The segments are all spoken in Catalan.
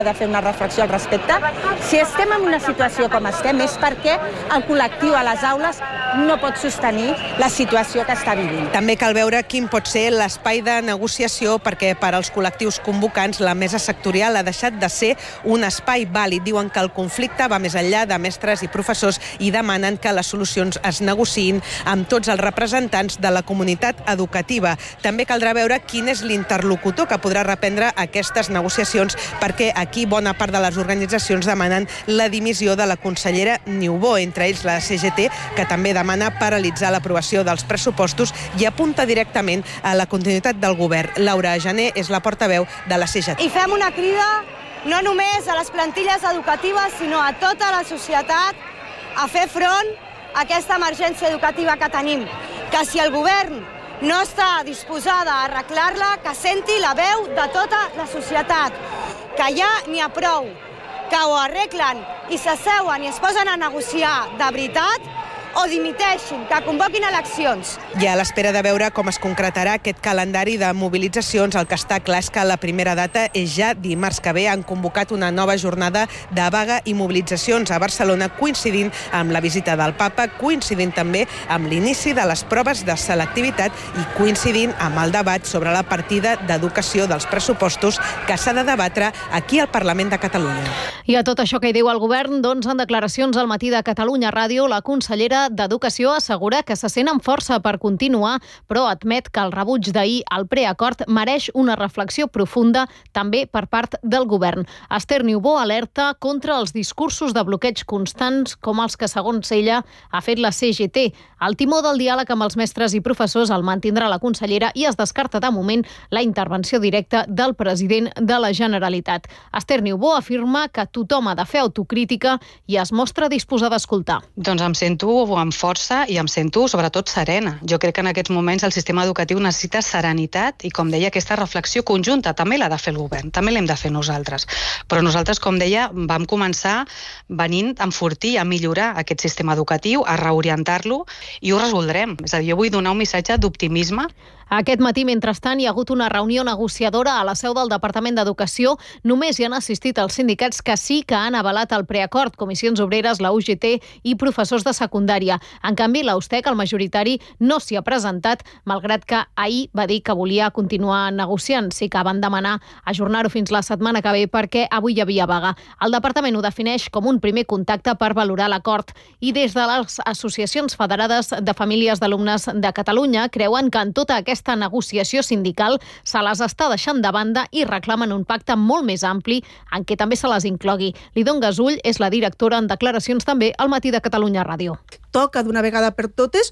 de fer una reflexió al respecte. Si estem en una situació com estem és perquè el col·lectiu a les aules no pot sostenir la situació que està vivint. També cal veure quin pot ser l'espai de negociació perquè per als col·lectius convocants la mesa sectorial ha deixat de ser un espai vàlid. Diuen que el conflicte va més enllà de mestres i professors i demanen que les solucions es negociïn amb tots els representants de la comunitat educativa. També caldrà veure quin és l'interlocutor que podrà reprendre aquestes negociacions perquè aquí bona part de les organitzacions demanen la dimissió de la consellera Niubó, entre ells la CGT, que també demana paralitzar l'aprovació dels pressupostos i apunta directament a la continuïtat del govern. Laura Jané és la portaveu de la CGT. I fem una crida no només a les plantilles educatives, sinó a tota la societat a fer front a aquesta emergència educativa que tenim. Que si el govern no està disposada a arreglar-la, que senti la veu de tota la societat, que ja n'hi ha prou, que ho arreglen i s'asseuen i es posen a negociar de veritat o dimiteixin, que convoquin eleccions. I a l'espera de veure com es concretarà aquest calendari de mobilitzacions, el que està clar és que la primera data és ja dimarts que ve. Han convocat una nova jornada de vaga i mobilitzacions a Barcelona, coincidint amb la visita del papa, coincidint també amb l'inici de les proves de selectivitat i coincidint amb el debat sobre la partida d'educació dels pressupostos que s'ha de debatre aquí al Parlament de Catalunya. I a tot això que hi diu el govern, doncs en declaracions al Matí de Catalunya Ràdio, la consellera d'Educació assegura que se sent amb força per continuar, però admet que el rebuig d'ahir al preacord mereix una reflexió profunda també per part del govern. Esther Niubó alerta contra els discursos de bloqueig constants com els que, segons ella, ha fet la CGT. El timó del diàleg amb els mestres i professors el mantindrà la consellera i es descarta de moment la intervenció directa del president de la Generalitat. Esther Niubó afirma que tothom ha de fer autocrítica i es mostra disposada a escoltar. Doncs em sento amb força i em sento sobretot serena. Jo crec que en aquests moments el sistema educatiu necessita serenitat i, com deia, aquesta reflexió conjunta també l'ha de fer el govern, també l'hem de fer nosaltres. Però nosaltres, com deia, vam començar venint a enfortir, a millorar aquest sistema educatiu, a reorientar-lo i ho resoldrem. És a dir, jo vull donar un missatge d'optimisme. Aquest matí, mentrestant, hi ha hagut una reunió negociadora a la seu del Departament d'Educació. Només hi han assistit els sindicats que sí que han avalat el preacord, Comissions Obreres, la UGT i professors de secundària. En canvi, la USTEC, el majoritari, no s'hi ha presentat, malgrat que ahir va dir que volia continuar negociant. Sí que van demanar ajornar-ho fins la setmana que ve perquè avui hi havia vaga. El departament ho defineix com un primer contacte per valorar l'acord. I des de les associacions federades de famílies d'alumnes de Catalunya creuen que en tota aquesta negociació sindical se les està deixant de banda i reclamen un pacte molt més ampli en què també se les inclogui. Lidon Gasull és la directora en declaracions també al Matí de Catalunya Ràdio. Toca d'una vegada per totes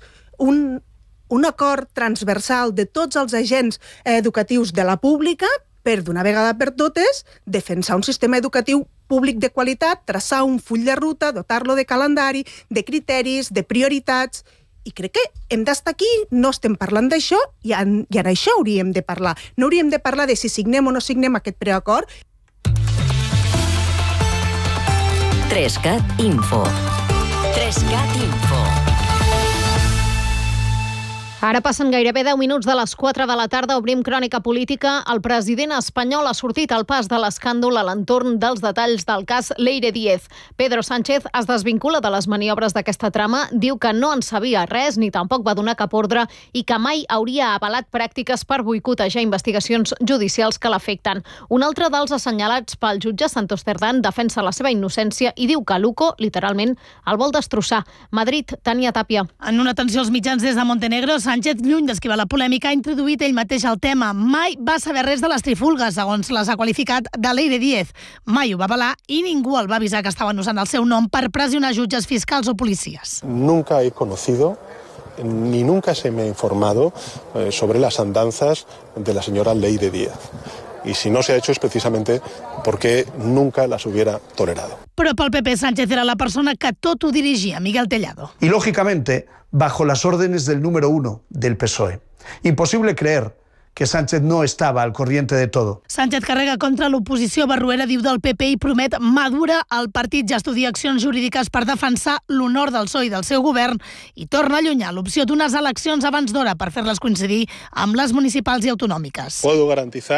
un acord transversal de tots els agents educatius de la pública per d'una vegada per totes defensar un sistema educatiu públic de qualitat, traçar un full de ruta, dotar-lo de calendari, de criteris, de prioritats. I crec que hem d'estar aquí, no estem parlant d'això i en això hauríem de parlar. No hauríem de parlar de si signem o no signem aquest preacord. 3CAT Info. 3CAT Info. Ara passen gairebé 10 minuts de les 4 de la tarda. Obrim crònica política. El president espanyol ha sortit al pas de l'escàndol a l'entorn dels detalls del cas Leire Díez. Pedro Sánchez es desvincula de les maniobres d'aquesta trama, diu que no en sabia res ni tampoc va donar cap ordre i que mai hauria avalat pràctiques per boicotejar investigacions judicials que l'afecten. Un altre dels assenyalats pel jutge, Santos Cerdán, defensa la seva innocència i diu que Luco, literalment, el vol destrossar. Madrid, Tania Tàpia. En una atenció als mitjans des de Montenegro, Sánchez, lluny d'esquivar la polèmica, ha introduït ell mateix el tema. Mai va saber res de les trifulgues, segons les ha qualificat, de Leire Díez. Mai ho va avalar i ningú el va avisar que estaven usant el seu nom per pressionar jutges fiscals o policies. Nunca he conocido ni nunca se me ha informado sobre las andanzas de la señora Leire Díez. Y si no se ha hecho es precisamente porque nunca las hubiera tolerado. Però pel PP Sánchez era la persona que tot ho dirigia, Miguel Tellado. Y lógicamente, bajo las órdenes del número 1 del PSOE. Imposible creer que Sánchez no estaba al corriente de todo. Sánchez carrega contra l'oposició. Barruera diu del PP i promet mà dura. El partit ja estudia accions jurídiques per defensar l'honor del PSOE i del seu govern i torna a allunyar l'opció d'unes eleccions abans d'hora per fer-les coincidir amb les municipals i autonòmiques. Puedo garantizar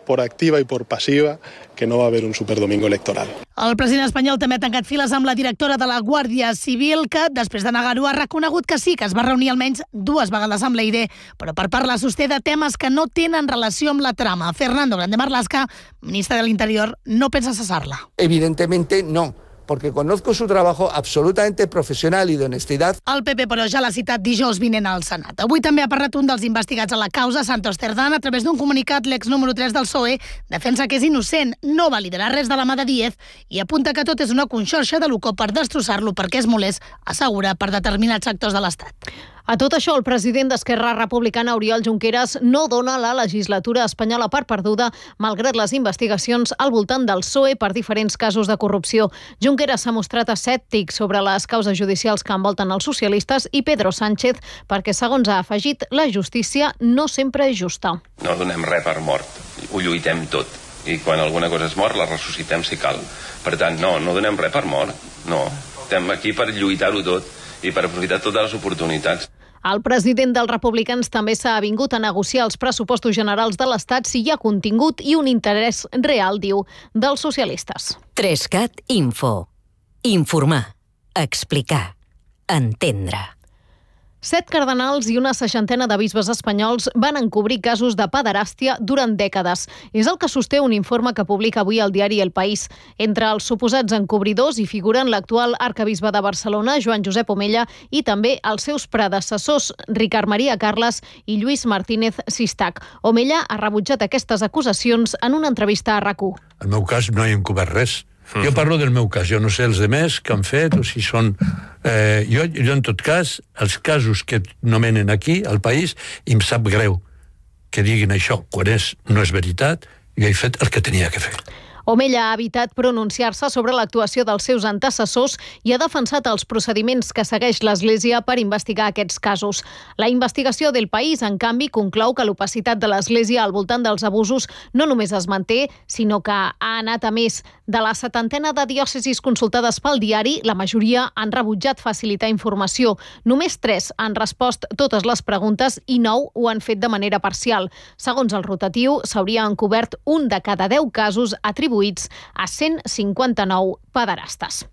por activa y por pasiva que no va a haber un superdomingo electoral. El president espanyol també ha tancat files amb la directora de la Guàrdia Civil, que, després de negar-ho, ha reconegut que sí, que es va reunir almenys 2 vegades amb l'Eire, però per parlar sosté de temes que no tenen relació amb la trama. Fernando Grande Marlaska, ministre de l'Interior, no pensa cessar-la. Evidentemente no, porque conozco su trabajo absolutamente profesional y de honestidad. El PP, però, ja l'ha citat dijous vinent al Senat. Avui també ha parlat un dels investigats a la causa, Santos Cerdán. A través d'un comunicat, l'ex número 3 del PSOE defensa que és innocent, no va liderar res de la mà de Díez i apunta que tot és una conxorxa de l'UCO per destrossar-lo perquè és molest, assegura, per determinats sectors de l'Estat. A tot això, el president d'Esquerra Republicana, Oriol Junqueras, no dona la legislatura espanyola per perduda, malgrat les investigacions al voltant del PSOE per diferents casos de corrupció. Junqueras s'ha mostrat escèptic sobre les causes judicials que envolten els socialistes i Pedro Sánchez, perquè, segons ha afegit, la justícia no sempre és justa. No donem res per mort, ho lluitem tot. I quan alguna cosa és mort, la ressuscitem si cal. Per tant, no donem res per mort, no. Estem aquí per lluitar-ho tot i per aprofitar totes les oportunitats. El president dels republicans també s'ha avingut a negociar els pressupostos generals de l'Estat si hi ha contingut i un interès real, diu, dels socialistes. 3CAT Info. Informar, explicar, entendre. 7 cardenals i una 60ena de bisbes espanyols van encobrir casos de pederàstia durant dècades. És el que sosté un informe que publica avui el diari El País. Entre els suposats encobridors hi figuren l'actual arcabisbe de Barcelona, Joan Josep Omella, i també els seus predecessors, Ricard Maria Carles i Lluís Martínez Sistac. Omella ha rebutjat aquestes acusacions en una entrevista a RAC1. En el meu cas no he encobert res. Jo parlo del meu cas, jo no sé els demés que han fet o si són... Jo, en tot cas, els casos que nomenen aquí, al país, em sap greu que diguin això, quan no és veritat, jo he fet el que tenia que fer. Omella ha evitat pronunciar-se sobre l'actuació dels seus antecessors i ha defensat els procediments que segueix l'Església per investigar aquests casos. La investigació del País, en canvi, conclou que l'opacitat de l'Església al voltant dels abusos no només es manté, sinó que ha anat a més. De la 70ena de diòcesis consultades pel diari, la majoria han rebutjat facilitar informació. Només 3 han respost totes les preguntes i 9 ho han fet de manera parcial. Segons el rotatiu, s'hauria encobert un de cada 10 casos atribuïts a 159 pederastes.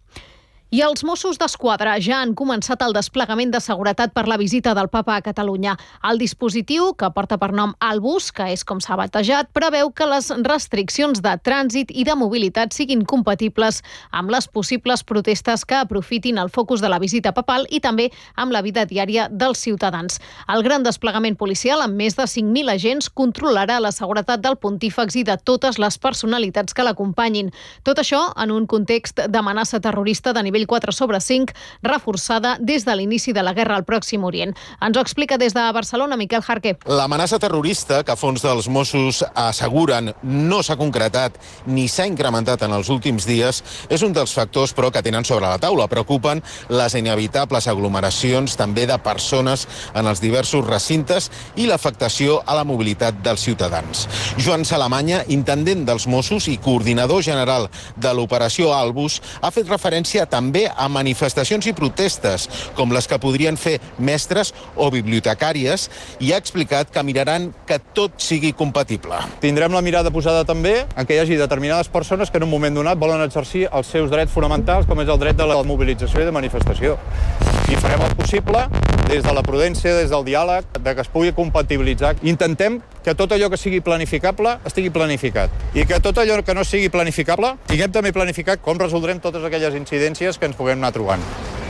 I els Mossos d'Esquadra ja han començat el desplegament de seguretat per la visita del Papa a Catalunya. El dispositiu, que porta per nom Albus, que és com s'ha batejat, preveu que les restriccions de trànsit i de mobilitat siguin compatibles amb les possibles protestes que aprofitin el focus de la visita papal i també amb la vida diària dels ciutadans. El gran desplegament policial, amb més de 5.000 agents, controlarà la seguretat del pontífex i de totes les personalitats que l'acompanyin. Tot això en un context d'amenaça terrorista de nivell 4/5, reforçada des de l'inici de la guerra al Pròxim Orient. Ens ho explica des de Barcelona Miquel Jarqué. L'amenaça terrorista, que a fons dels Mossos asseguren no s'ha concretat ni s'ha incrementat en els últims dies, és un dels factors, però, que tenen sobre la taula. Preocupen les inevitables aglomeracions també de persones en els diversos recintes i l'afectació a la mobilitat dels ciutadans. Joan Salamanya, intendent dels Mossos i coordinador general de l'operació Albus, ha fet referència també a manifestacions i protestes, com les que podrien fer mestres o bibliotecàries, i ha explicat que miraran que tot sigui compatible. Tindrem la mirada posada també en que hi hagi determinades persones que en un moment donat volen exercir els seus drets fonamentals, com és el dret de la mobilització i de manifestació. I farem el possible, des de la prudència, des del diàleg, de que es pugui compatibilitzar. Intentem que tot allò que sigui planificable estigui planificat. I que tot allò que no sigui planificable, tinguem també planificat com resoldrem totes aquelles incidències que ens puguem anar trobant.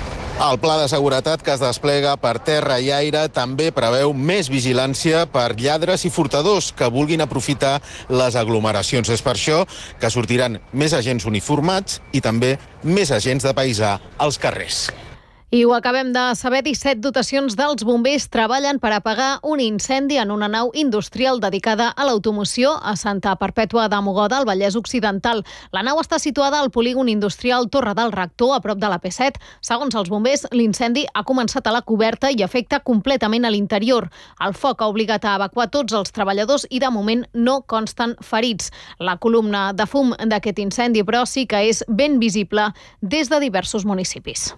El pla de seguretat que es desplega per terra i aire també preveu més vigilància per lladres i furtadors que vulguin aprofitar les aglomeracions. És per això que sortiran més agents uniformats i també més agents de paisà als carrers. I ho acabem de saber, 17 dotacions dels bombers treballen per apagar un incendi en una nau industrial dedicada a l'automoció a Santa Perpètua de Mogoda, al Vallès Occidental. La nau està situada al polígon industrial Torre del Rector, a prop de la P7. Segons els bombers, l'incendi ha començat a la coberta i afecta completament a l'interior. El foc ha obligat a evacuar tots els treballadors i de moment no consten ferits. La columna de fum d'aquest incendi, però, sí que és ben visible des de diversos municipis.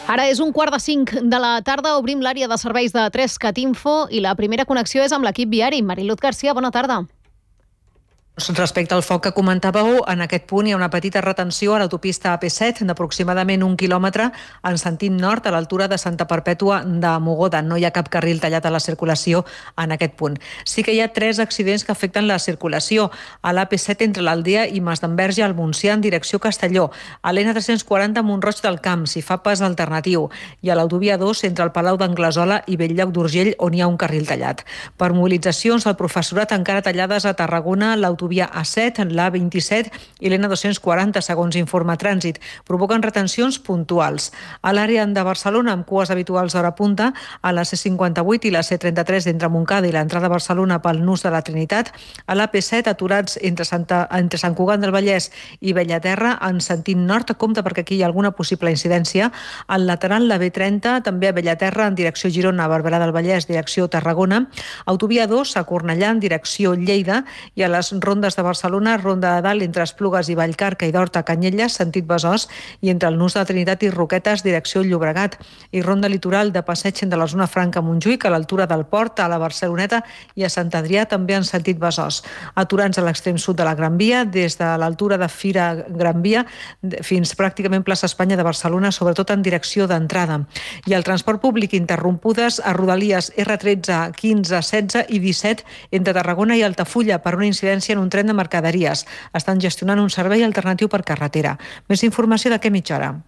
Ara és 4:45 de la tarda, obrim l'àrea de serveis de 3cat Info i la primera connexió és amb l'equip viari. Mariluz Garcia, bona tarda. Respecte al foc que comentàveu, en aquest punt hi ha una petita retenció a l'autopista AP7 d'aproximadament 1 quilòmetre en sentit nord a l'altura de Santa Perpètua de Mogoda. No hi ha cap carril tallat a la circulació en aquest punt. Sí que hi ha 3 accidents que afecten la circulació. A l'AP7 entre l'Aldea i Masdenverge al Montsià en direcció Castelló. A l'N340 a Mont-roig del Camp, si fa pas alternatiu. I a l'autovia 2 entre el Palau d'Anglesola i Bell-lloc d'Urgell, on hi ha un carril tallat. Per mobilitzacions, el professorat encara tallades a Tarragona, l'autovia A7, l'A27 i l'N240, segons informa Trànsit. Provoquen retencions puntuals. A l'àrea de Barcelona, amb cues habituals d'hora punta, a la C58 i la C33 d'entre Montcada i l'entrada a Barcelona pel nus de la Trinitat, a l'AP7 aturats entre Sant Cugat del Vallès i Bellaterra en sentit nord. Compte perquè aquí hi ha alguna possible incidència. Al lateral, la B30, també a Bellaterra en direcció Girona, Barberà del Vallès, direcció Tarragona. Autovia 2 a Cornellà en direcció Lleida i a les rondes de Barcelona, Ronda de Dalt entre Esplugues i Vallcarca i d'Horta a Canyelles, sentit Besòs, i entre el nus de Trinitat i Roquetes, direcció Llobregat, i ronda litoral de passeig de la zona franca a Montjuïc, a l'altura del Port, a la Barceloneta i a Sant Adrià, també en sentit Besòs. Aturants a l'extrem sud de la Gran Via, des de l'altura de Fira Gran Via fins pràcticament plaça Espanya de Barcelona, sobretot en direcció d'entrada. I el transport públic interrompudes a Rodalies R13, 15, 16 i 17 entre Tarragona i Altafulla per una incidència en un tren de mercaderies. Estan gestionant un servei alternatiu per carretera. Més informació d'aquí a mitja hora.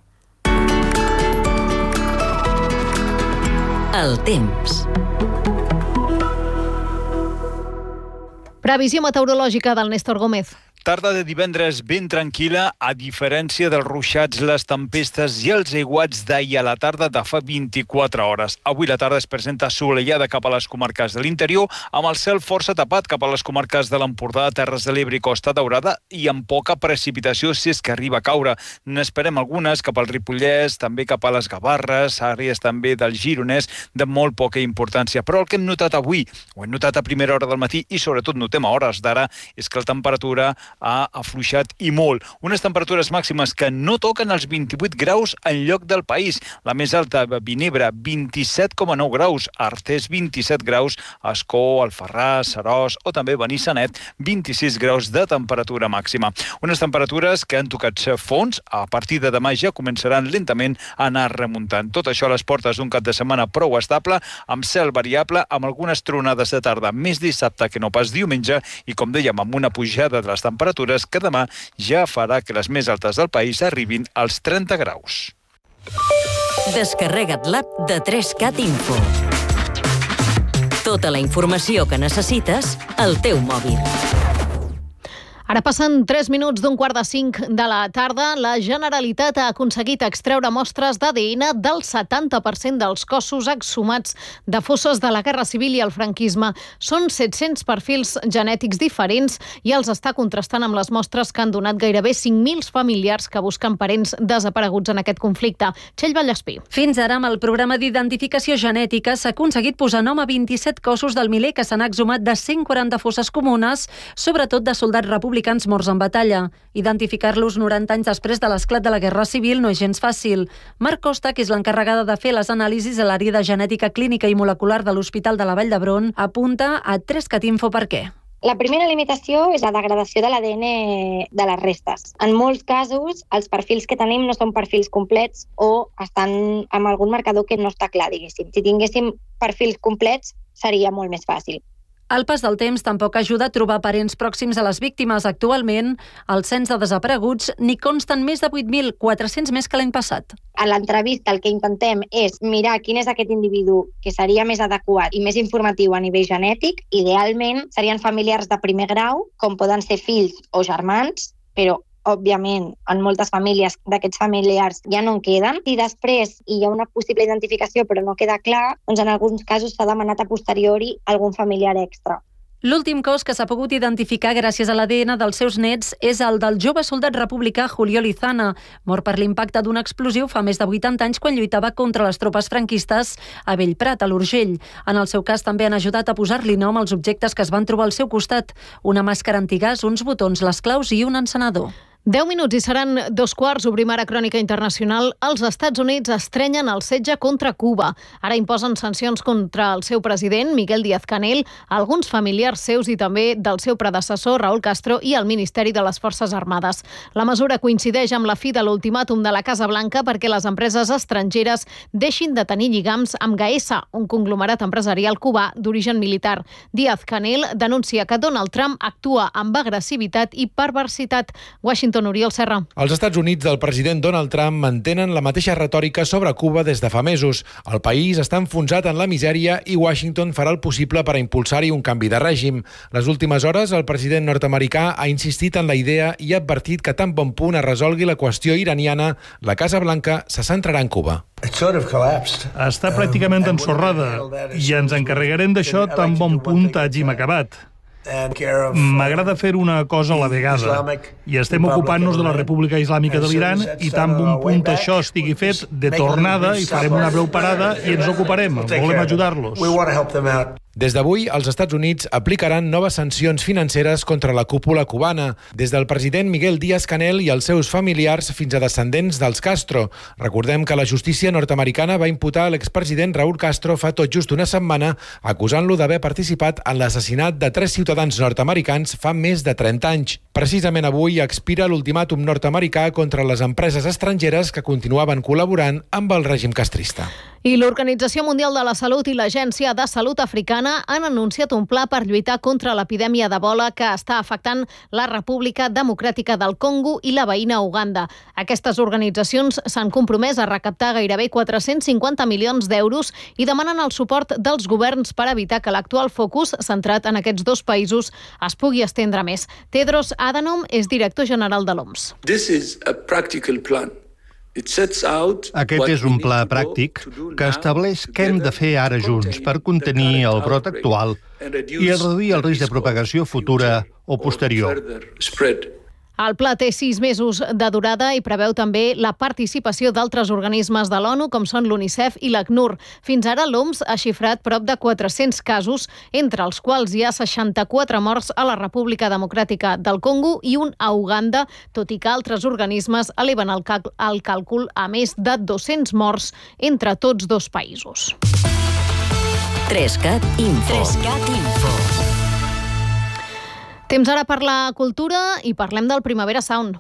El temps. Previsió meteorològica del Néstor Gómez. Tarda de divendres ben tranquil·la, a diferència dels ruixats, les tempestes i els aiguats d'ahir a la tarda de fa 24 hores. Avui la tarda es presenta assolellada cap a les comarques de l'interior, amb el cel força tapat cap a les comarques de l'Empordà, Terres de l'Ebre i Costa Daurada, i amb poca precipitació si és que arriba a caure. N'esperem algunes cap al Ripollès, també cap a les Gavarres, àrees també del Gironès, de molt poca importància. Però el que hem notat avui, ho hem notat a primera hora del matí i sobretot notem a hores d'ara, és que la temperatura ha afluixat i molt. Unes temperatures màximes que no toquen els 28 graus en lloc del país. La més alta, Vinebre, 27,9 graus, Artés, 27 graus, Ascó, Alfarràs, Seròs o també Benissanet, 26 graus de temperatura màxima. Unes temperatures que han tocat fons, a partir de demà ja començaran lentament a anar remuntant. Tot això a les portes d'un cap de setmana prou estable, amb cel variable, amb algunes tronades de tarda més dissabte que no pas diumenge i, com dèiem, amb una pujada de les temperatures que demà ja farà que les més altes del país arribin als 30 graus. Descarrega't l'app de 3cat Info. Tota la informació que necessites al teu mòbil. Ara passen 3 minuts d'un 4:45 de la tarda. La Generalitat ha aconseguit extreure mostres d'ADN del 70% dels cossos exhumats de fosses de la Guerra Civil i el franquisme. Són 700 perfils genètics diferents i els està contrastant amb les mostres que han donat gairebé 5.000 familiars que busquen parents desapareguts en aquest conflicte. Txell Vallespí. Fins ara, amb el programa d'identificació genètica, s'ha aconseguit posar nom a 27 cossos del miler que s'han exhumat de 140 fosses comunes, sobretot de soldats republicans morts en batalla. Identificar-los 90 anys després de l'esclat de la Guerra Civil no és gens fàcil. Marc Costa, que és l'encarregada de fer les anàlisis a l'àrea de genètica clínica i molecular de l'Hospital de la Vall d'Hebron, apunta a 3cat Info per què. La primera limitació és la degradació de l'ADN de les restes. En molts casos, els perfils que tenim no són perfils complets o estan amb algun marcador que no està clar, diguéssim. Si tinguéssim perfils complets, seria molt més fàcil. El pas del temps tampoc ajuda a trobar parents pròxims a les víctimes. Actualment, al cens de desapareguts n'hi consten més de 8.400 més que l'any passat. A l'entrevista el que intentem és mirar quin és aquest individu que seria més adequat i més informatiu a nivell genètic. Idealment serien familiars de primer grau, com poden ser fills o germans, però òbviament, en moltes famílies d'aquests familiars ja no en queden. Si després hi ha una possible identificació però no queda clar, doncs en alguns casos s'ha demanat a posteriori algun familiar extra. L'últim cos que s'ha pogut identificar gràcies a l'ADN dels seus nets és el del jove soldat republicà Julio Lizana, mort per l'impacte d'un explosiu fa més de 80 anys quan lluitava contra les tropes franquistes a Bellprat, a l'Urgell. En el seu cas també han ajudat a posar-li nom als objectes que es van trobar al seu costat: una màscara antigàs, uns botons, les claus i un encenedor. 10 minuts i seran 2:15. Obrim ara Crònica Internacional. Els Estats Units estrenyen el setge contra Cuba. Ara imposen sancions contra el seu president, Miguel Díaz-Canel, alguns familiars seus i també del seu predecessor, Raúl Castro, i el Ministeri de les Forces Armades. La mesura coincideix amb la fi de l'ultimàtum de la Casa Blanca perquè les empreses estrangeres deixin de tenir lligams amb Gaesa, un conglomerat empresarial cubà d'origen militar. Díaz-Canel denuncia que Donald Trump actua amb agressivitat i perversitat. Washington, Oriol Serra. Els Estats Units del president Donald Trump mantenen la mateixa retòrica sobre Cuba des de fa mesos. El país està enfonsat en la misèria i Washington farà el possible per a impulsar-hi un canvi de règim. Les últimes hores, el president nord-americà ha insistit en la idea i ha advertit que tan bon punt es resolgui la qüestió iraniana, la Casa Blanca se centrarà en Cuba. Està pràcticament ensorrada i ens encarregarem d'això tan bon punt hàgim acabat. M'agrada fer una cosa a la vegada i estem ocupant-nos de la República Islàmica de l'Iran i tan bon punt això estigui fet de tornada i farem una breu parada i ens ocuparem. Volem ajudar-los. Des d'avui, els Estats Units aplicaran noves sancions financeres contra la cúpula cubana, des del president Miguel Díaz-Canel i els seus familiars fins a descendents dels Castro. Recordem que la justícia nord-americana va imputar a l'expresident Raúl Castro fa tot just una setmana, acusant-lo d'haver participat en l'assassinat de 3 ciutadans nord-americans fa més de 30 anys. Precisament avui expira l'ultimàtum nord-americà contra les empreses estrangeres que continuaven col·laborant amb el règim castrista. I l'Organització Mundial de la Salut i l'Agència de Salut Africana han anunciat un pla per lluitar contra l'epidèmia d'Ebola que està afectant la República Democràtica del Congo i la veïna Uganda. Aquestes organitzacions s'han compromès a recaptar gairebé 450 milions d'euros i demanen el suport dels governs per evitar que l'actual focus centrat en aquests dos països es pugui estendre més. Tedros Adhanom és director general de l'OMS. This is a practical plan. Aquest és un pla pràctic que estableix què hem de fer ara junts per contenir el brot actual i reduir el risc de propagació futura o posterior. El pla té 6 mesos de durada i preveu també la participació d'altres organismes de l'ONU, com són l'UNICEF i l'ACNUR. Fins ara l'OMS ha xifrat prop de 400 casos, entre els quals hi ha 64 morts a la República Democràtica del Congo i un a Uganda, tot i que altres organismes eleven el càlcul a més de 200 morts entre tots dos països. 3CAT Info. Temps ara per la cultura i parlem del Primavera Sound.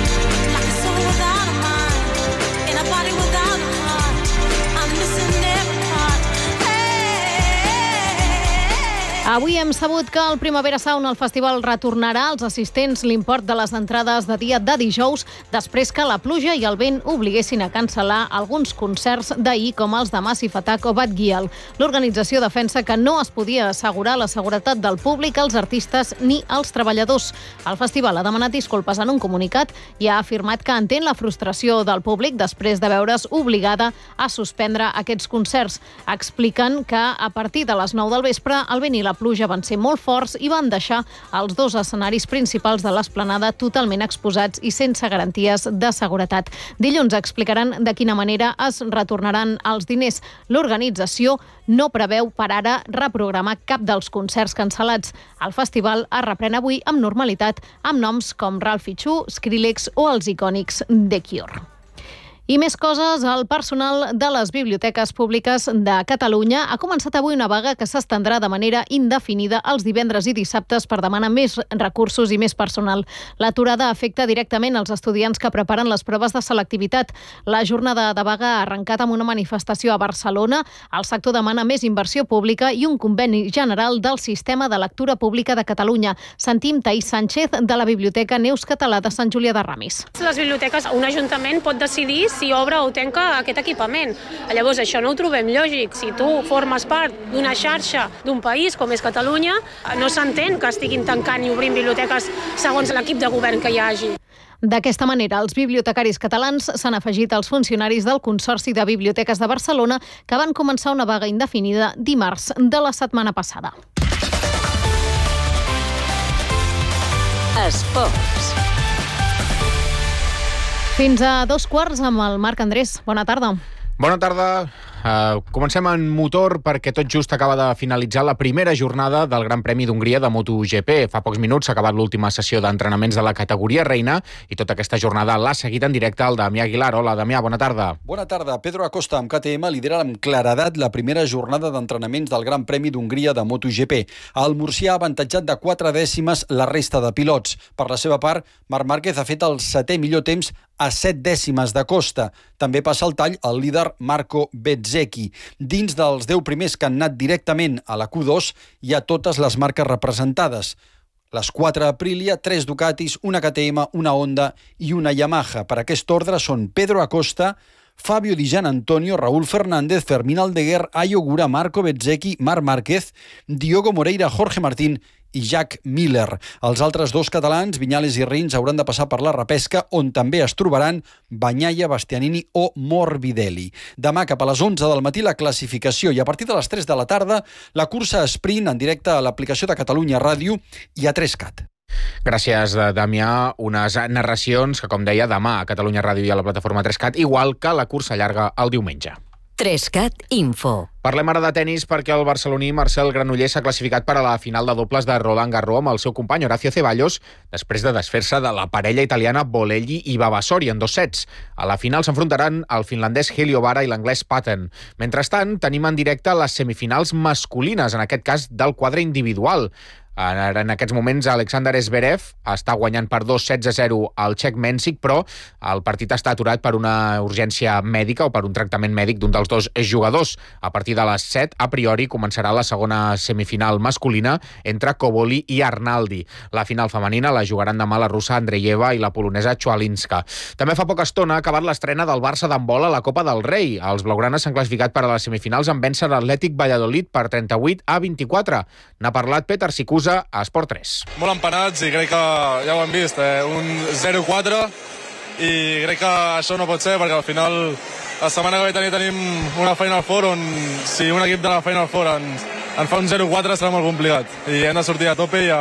Avui hem sabut que el Primavera Sound, el festival, retornarà als assistents l'import de les entrades de dia de dijous després que la pluja i el vent obliguessin a cancel·lar alguns concerts d'ahir com els de Massive Attack o Bad Gyal. L'organització defensa que no es podia assegurar la seguretat del públic, els artistes ni els treballadors. El festival ha demanat disculpes en un comunicat i ha afirmat que entén la frustració del públic després de veure's obligada a suspendre aquests concerts. Expliquen que a partir de les 9 del vespre el vent i la pluja van ser molt forts i van deixar els dos escenaris principals de l'esplanada totalment exposats i sense garanties de seguretat. Dilluns explicaran de quina manera es retornaran els diners. L'organització no preveu per ara reprogramar cap dels concerts cancel·lats. El festival es reprèn avui amb normalitat amb noms com Ralphie Chu, Skrillex o els icònics The Cure. I més coses, el personal de les biblioteques públiques de Catalunya ha començat avui una vaga que s'estendrà de manera indefinida els divendres i dissabtes per demanar més recursos i més personal. L'aturada afecta directament els estudiants que preparen les proves de selectivitat. La jornada de vaga ha arrencat amb una manifestació a Barcelona. El sector demana més inversió pública i un conveni general del sistema de lectura pública de Catalunya. Sentim Taís Sánchez de la Biblioteca Neus Català de Sant Julià de Ramis. Les biblioteques, un ajuntament pot decidir si obre o tanca aquest equipament. Llavors, això no ho trobem lògic. Si tu formes part d'una xarxa d'un país com és Catalunya, no s'entén que estiguin tancant i obrint biblioteques segons l'equip de govern que hi hagi. D'aquesta manera, els bibliotecaris catalans s'han afegit als funcionaris del Consorci de Biblioteques de Barcelona que van començar una vaga indefinida dimarts de la setmana passada. Esports. Fins a 2:15 amb el Marc Andrés. Bona tarda. Bona tarda. Comencem en motor perquè tot just acaba de finalitzar la primera jornada del Gran Premi d'Hongria de MotoGP. Fa pocs minuts s'ha acabat l'última sessió d'entrenaments de la categoria reina i tota aquesta jornada l'ha seguit en directe el Damià Aguilar. Hola, Damià, bona tarda. Bona tarda. Pedro Acosta amb KTM lidera amb claredat la primera jornada d'entrenaments del Gran Premi d'Hongria de MotoGP. El murcià ha avantatjat de 4 dècimes la resta de pilots. Per la seva part, Marc Márquez ha fet el 7è millor temps a 7 dècimes de Costa. També passa el tall el líder Marco Bezzecchi. Dins dels 10 primers que han anat directament a la Q2 hi ha totes les marques representades. Les 4 Aprilia, 3 Ducatis, una KTM, una Honda i una Yamaha. Per aquest ordre són Pedro Acosta, Fabio Di Gianantonio, Raúl Fernández, Fermín Aldeguer, Ayo Gura, Marco Bezzecchi, Marc Márquez, Diogo Moreira, Jorge Martín i Jack Miller. Els altres 2 catalans, Viñales i Rins, hauran de passar per la repesca, on també es trobaran Bagnaia, Bastianini o Morbidelli. Demà cap a les 11 del matí la classificació i a partir de les 3 de la tarda la cursa sprint en directe a l'aplicació de Catalunya Ràdio i a 3CAT. Gràcies, Damià. Unes narracions que, com deia, demà a Catalunya Ràdio i a la plataforma 3CAT, igual que la cursa llarga el diumenge. 3CAT Info. Parlem ara de tenis perquè el barceloní Marcel Granollers s'ha classificat per a la final de dobles de Roland Garros amb el seu company Horacio Ceballos després de desfer-se de la parella italiana Bolelli i Vavasori en 2 sets. A la final s'enfrontaran el finlandès Helio Vara i l'anglès Patton. Mentrestant, tenim en directe les semifinals masculines, en aquest cas del quadre individual. En aquests moments, Alexander Zverev està guanyant per 2-0 al txec Mensik, però el partit està aturat per una urgència mèdica o per un tractament mèdic d'un dels 2 jugadors. A partir de les 7, a priori, començarà la segona semifinal masculina entre Koboli i Arnaldi. La final femenina la jugaran demà la russa Andreyeva i la polonesa Chwalinska. També fa poca estona ha acabat l'estrena del Barça d'handbol a la Copa del Rei. Els blaugranes s'han classificat per a les semifinals en vèncer l'Atlètic Valladolid per 38-24. N'ha parlat Peter Sicusa a Esport 3. Molt empanats i crec que ja ho hem vist, un 0-4 i crec que això no pot ser perquè al final la setmana que ve tenim una Final Four on si un equip de la Final Four en fa un 0-4 serà molt complicat i hem de sortir a tope i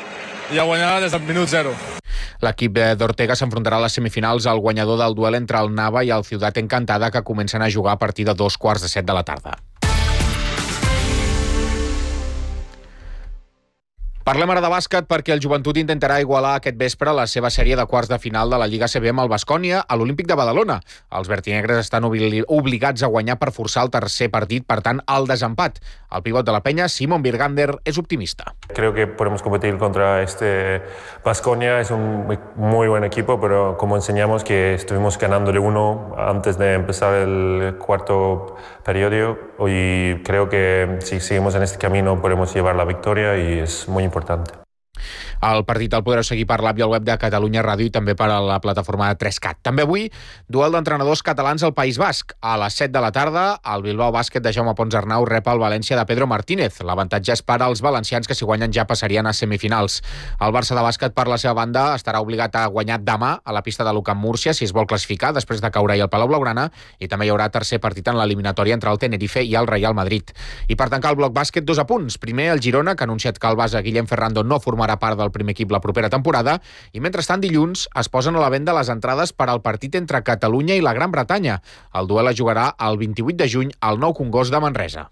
a guanyar des del minut 0. L'equip d'Ortega s'enfrontarà a les semifinals al guanyador del duel entre el Nava i el Ciutat Encantada, que comencen a jugar a partir de 7:15 de la tarda. Parlem ara de bàsquet perquè el Joventut intentarà igualar aquest vespre la seva sèrie de quarts de final de la Lliga ACB amb el Baskonia a l'Olímpic de Badalona. Els vertinegres estan obligats a guanyar per forçar el tercer partit, per tant, el desempat. El pivot de la penya, Simon Birgander, és optimista. Creo que podemos competir contra este Baskonia. Es un muy buen equipo, pero como enseñamos que estuvimos ganándole 1 antes de empezar el cuarto periodo y creo que si seguimos en este camino podemos llevar la victoria y es muy importante. El partit el podreu seguir per l'app i el web de Catalunya Ràdio i també per a la plataforma de 3CAT. També avui, duel d'entrenadors catalans al País Basc. A les 7 de la tarda, el Bilbao Bàsquet de Jaume Pons Arnau rep el València de Pedro Martínez. L'avantatge és per als valencians, que si guanyen ja passarien a semifinals. El Barça de bàsquet, per la seva banda, estarà obligat a guanyar demà a la pista de l'Ucamp Múrcia si es vol classificar després de caure-hi al Palau Blaugrana, i també hi haurà tercer partit en l'eliminatòria entre el Tenerife i el Real Madrid. I per tancar el bloc bàsquet, 2 apunts. Primer, el Girona, que ha anunciat que el base Guillem Ferrando no formarà part del primer equip la propera temporada, i mentrestant dilluns es posen a la venda les entrades per al partit entre Catalunya i la Gran Bretanya. El duel es jugarà el 28 de juny al Nou Congost de Manresa.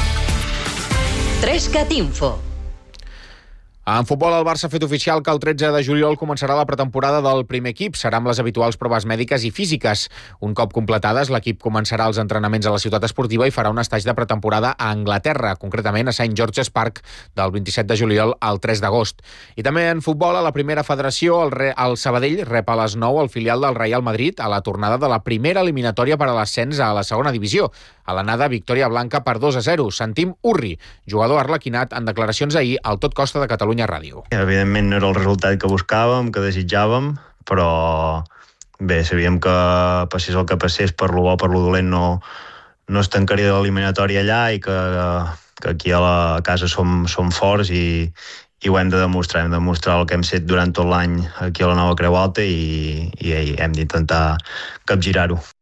3CAT Info. En futbol, el Barça ha fet oficial que el 13 de juliol començarà la pretemporada del primer equip. Serà amb les habituals proves mèdiques i físiques. Un cop completades, l'equip començarà els entrenaments a la ciutat esportiva i farà un estatge de pretemporada a Anglaterra, concretament a St. George's Park, del 27 de juliol al 3 d'agost. I també en futbol, a la primera federació, el Sabadell rep a les 9 el filial del Real Madrid a la tornada de la primera eliminatòria per a l'ascens a la segona divisió. A l'anada, victòria blanca per 2-0. Sentim Urri, jugador arlequinat, en declaracions ahir al Tot Costa de Catalunya Ràdio. Evidentment no era el resultat que buscàvem, que desitjàvem, però bé, sabíem que passés el que passés, per lo bo o per lo dolent no es tancaria de l'eliminatòria allà i que aquí a casa som forts i ho hem de demostrar. Hem de demostrar el que hem fet durant tot l'any aquí a la Nova Creu Alta i hem d'intentar capgirar-ho.